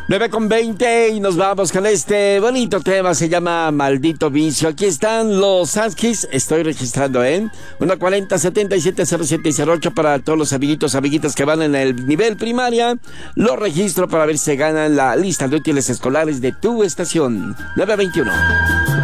9:20 y nos vamos con este bonito tema, se llama Maldito Vicio. Aquí están los Huskies, estoy registrando en 140-770708 para todos los amiguitas que van en el nivel primaria. Lo registro para ver si se ganan la lista de útiles escolares de tu estación. 9:21.